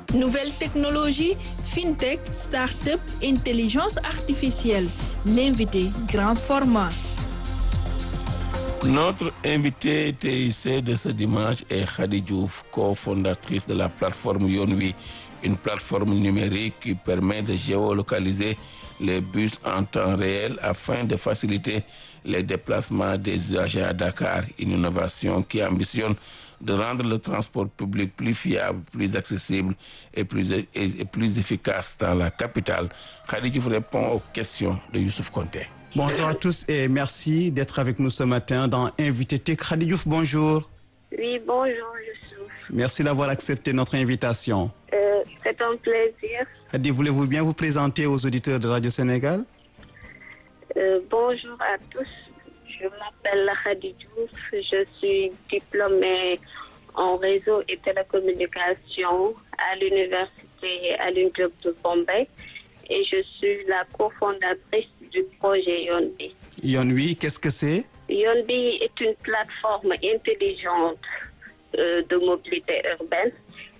Nouvelles technologies, fintech, start-up, intelligence artificielle. L'invité grand format. Notre invitée TIC de ce dimanche est Khady Diouf, cofondatrice de la plateforme Yonwi, une plateforme numérique qui permet de géolocaliser les bus en temps réel afin de faciliter les déplacements des usagers à Dakar. Une innovation qui ambitionne de rendre le transport public plus fiable, plus accessible et plus efficace dans la capitale. Khady Diouf répond aux questions de Youssouf Konté. Bonjour à tous et merci d'être avec nous ce matin dans Invité Tech. Khady Diouf, bonjour. Oui, bonjour Youssouf. Merci d'avoir accepté notre invitation. C'est un plaisir. Khady, voulez-vous bien vous présenter aux auditeurs de Radio Sénégal? Bonjour à tous. Je m'appelle Khady Diouf. Je suis diplômée en réseau et télécommunications à l'université Alioune Diop de Bombay et je suis la cofondatrice du projet Yonwi. Yonwi, qu'est-ce que c'est? Yonwi est une plateforme intelligente de mobilité urbaine